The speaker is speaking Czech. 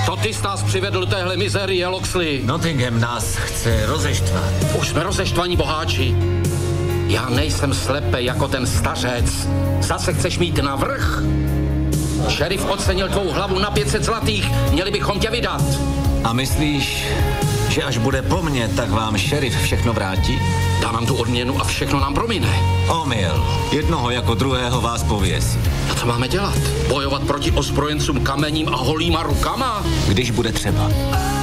To ty jsi nás přivedl do téhle mizerie, Locksley. Nottingham nás chce rozeštvat. Už jsme rozeštvaní boháči. Já nejsem slepej jako ten stařec. Zase chceš mít navrch? Šerif ocenil tvou hlavu na 500 zlatých. Měli bychom tě vydat. A myslíš, že až bude po mně, tak vám šerif všechno vrátí? Dá nám tu odměnu a všechno nám promine. Omyl. Jednoho jako druhého vás pověsí. A co máme dělat? Bojovat proti ozbrojencům kamením a holýma rukama? Když bude třeba.